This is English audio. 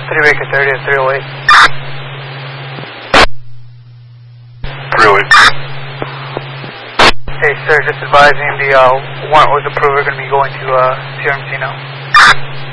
Baker 30 to 308. 308. Hey, sir, just advising the warrant was approved. We're going to be going to CRMC now.